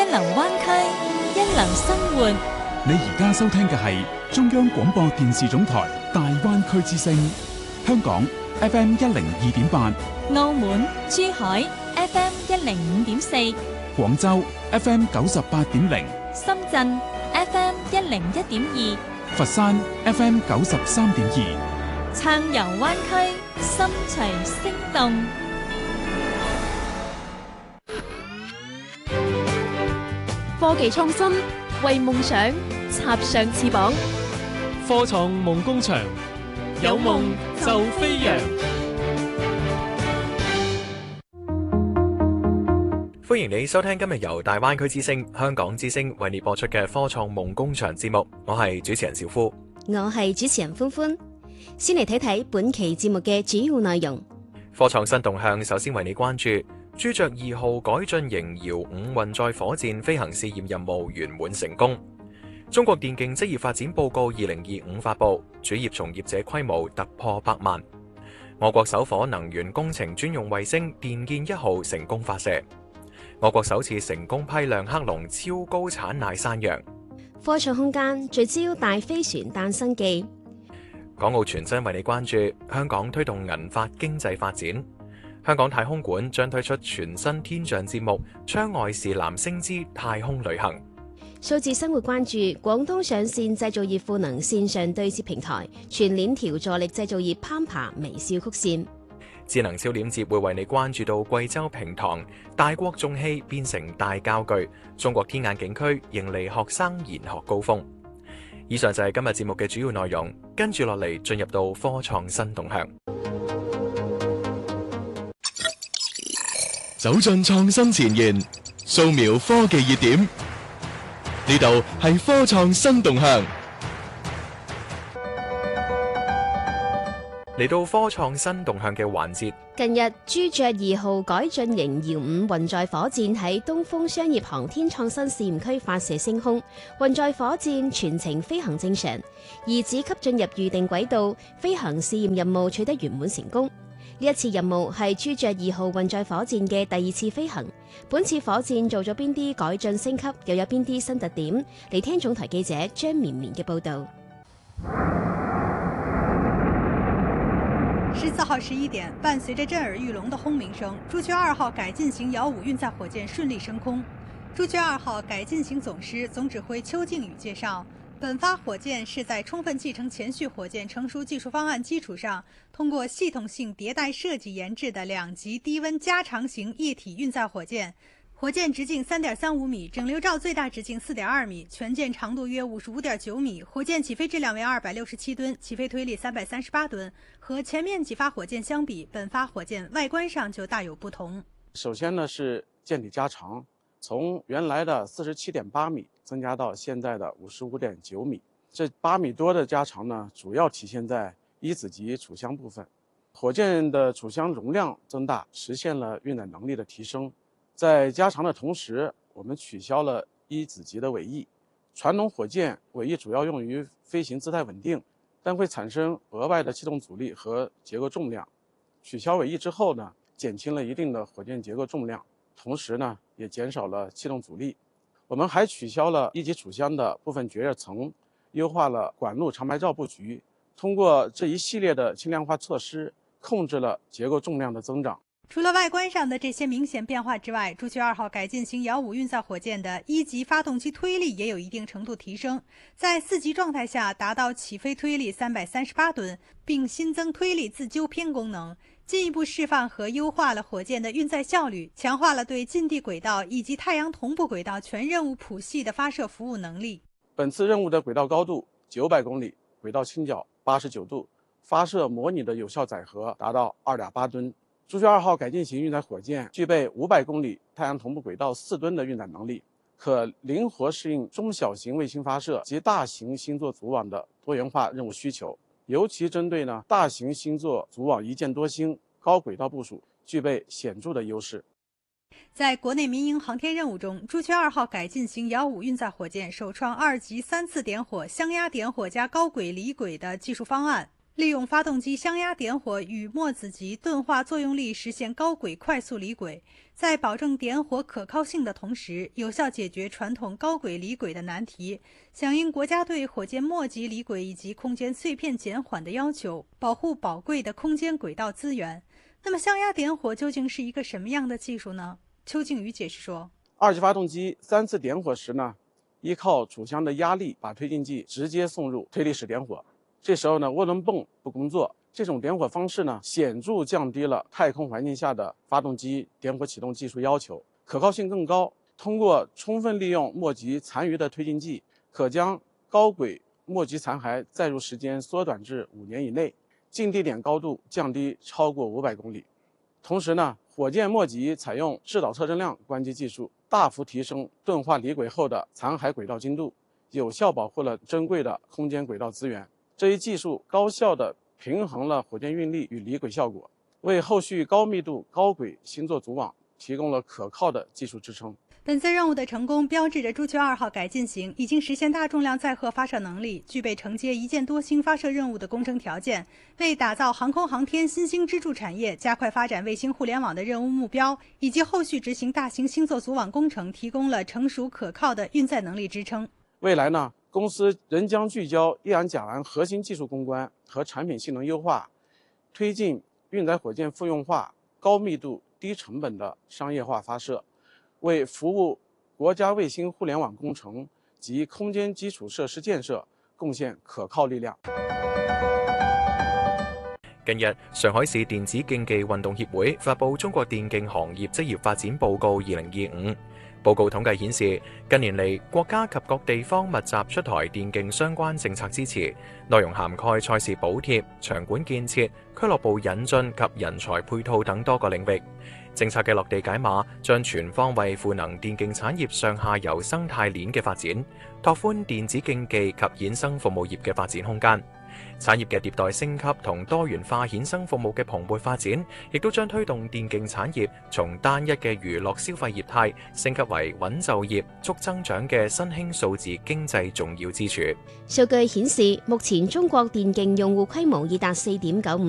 流灣區，一流生活。 你而家收聽嘅係中央廣播電視總台大灣區之聲，香港 FM 102.8， 澳門、珠海 FM 105.4， 廣州 FM 98.0， 深圳 FM 101.2， 佛山 FM 93.2， 暢遊灣區，心隨聲動。 科技創新，為夢想插上翅膀。 科創夢工場，有夢就飛揚。 歡迎你收聽今日由大灣區之聲、香港之聲為你播出嘅科創夢工場節目，我係主持人小夫， 我係主持人歡歡。先嚟睇睇本期節目嘅主要內容。 科創新動向，首先為你關注朱雀2號改進型遙5運載火箭飛行試驗任務圓滿成功。中國電競職業發展報告2025發布，主業從業者規模突破100萬。我國首顆能源工程專用衛星電建1號成功發射。我國首次成功批量克隆超高產奶山羊。 科創空間聚焦大飛船誕生記。 港澳傳真為你關注香港推動銀髮經濟發展。香港太空館將推出全新天象節目《窗外是藍星之太空旅行》。 數字生活關注廣東上線製造業賦能線上對接平台，全鏈條助力製造業攀爬微笑曲線。 智能超點節會為你關注到貴州平塘大國重器變成大教具，中國天眼景區迎嚟學生研學高峰。以上就係今日節目嘅主要內容，跟住落嚟進入到科創新動向。 走進創新前沿，掃描科技熱點，呢度係科創新動向。 嚟到科創新動向嘅環節。 近日，朱雀2號改進型遙5運載火箭喺東風商業航天創新試驗區發射升空，運載火箭全程飛行正常，二指級進入預定軌道，飛行試驗任務取得圓滿成功。呢一次任務係朱雀2號運載火箭嘅第2次飛行。本次火箭做咗邊啲改進升級，又有邊啲新特點？嚟聽總台記者張綿綿嘅報道。 14號11點，伴隨着震耳欲聾的轟鳴聲，朱雀2號改進型遙5運載火箭順利升空。朱雀2號改進型總師、總指揮邱靖宇介紹，本發火箭是在充分繼承前續火箭成熟技術方案基礎上，通過系統性迭代設計研製的2級低溫加長型液體運載火箭。火箭直徑3.35米，整流罩最大直徑4.2米，全箭長度約55.9米。火箭起飛質量為267噸，起飛推力338噸。和前面幾發火箭相比，本發火箭外觀上就大有不同。 首先呢是箭體加長，從原來的47.8米增加到現在的55.9米。這8米多的加長呢，主要體現在一子級儲箱部分。火箭的儲箱容量增大，實現了運載能力的提升。在加長的同時，我們取消了一子級的尾翼。傳統火箭尾翼主要用於飛行姿態穩定，但會產生額外的氣動阻力和結構重量。取消尾翼之後呢，減輕了一定的火箭結構重量，同時呢，也減少了氣動阻力。我們還取消了一級儲箱的部分絕熱層，優化了管路長白罩佈局。通過這一系列的輕量化措施，控制了結構重量的增長。 除了外觀上的這些明顯變化之外，朱雀2號改進型遙5運載火箭的1級發動機推力也有一定程度提升，在4級狀態下達到起飛推力338噸，並新增推力自糾偏功能，進一步釋放和優化了火箭的運載效率，強化了對近地軌道以及太陽同步軌道全任務譜系的發射服務能力。 本次任務的軌道高度900公里，軌道傾角89度，發射模擬的有效載荷達到2.8噸。朱雀2號改進型運載火箭具備500公里太陽同步軌道4噸的運載能力，可靈活適應中小型衛星發射及大型星座組網的多元化任務需求，尤其針對大型星座組網一箭多星、高軌道部署具備顯著的優勢。 在國內民營航天任務中，朱雀2號改進型遙5運載火箭首創2級3次點火、雙壓點火加高軌離軌的技術方案。 利用发动机箱压点火与墨子级钝化作用力实现高轨快速离轨，在保证点火可靠性的同时，有效解决传统高轨离轨的难题，响应国家对火箭末级离轨以及空间碎片减缓的要求，保护宝贵的空间轨道资源。那么箱压点火究竟是一个什么样的技术呢？邱静宇解释说， 二级发动机3次点火时呢，依靠主箱的压力把推进剂直接送入推力室点火。这时候呢，涡轮泵不工作，这种点火方式呢，显著降低了太空环境下的发动机点火启动技术要求，可靠性更高。通过充分利用末级残余的推进剂，可将高轨末级残骸载入时间缩短至5年以内，近地点高度降低超过500公里。同时呢，火箭末级采用制导测振量关机技术，大幅提升钝化离轨后的残骸轨道精度，有效保护了珍贵的空间轨道资源。这一技术高效地平衡了火箭运力与离轨效果，为后续高密度高轨星座组网提供了可靠的技术支撑。 本次任务的成功标志着朱雀2号改进型已经实现大重量载荷发射能力，具备承接一箭多星发射任务的工程条件，为打造航空航天新兴支柱产业、加快发展卫星互联网的任务目标，以及后续执行大型星座组网工程提供了成熟可靠的运载能力支撑。 未来呢，公司仍将聚焦液氨甲烷核心技术攻关和产品性能优化，推进运载火箭复用化、高密度、低成本的商业化发射，为服务国家卫星互联网工程及空間基礎設施建設貢獻可靠力量。 近日，上海市電子競技運動協會發布《中國電競行業職業發展報告2025》。報告統計顯示，近年嚟國家及各地方密集出台電競相關政策支持，內容涵蓋賽事補貼、場館建設、俱樂部引進及人才配套等多個領域。政策嘅落地解碼，將全方位賦能電競產業上下游生態鏈嘅發展，拓寬電子競技及衍生服務業嘅發展空間。產業嘅迭代升級同多元化衍生服務嘅蓬勃發展，亦都將推動電競產業從單一嘅娛樂消費業態升級為穩就業、促增長嘅新興數字經濟重要支柱。 數據顯示，目前中國電競用戶規模已達4.95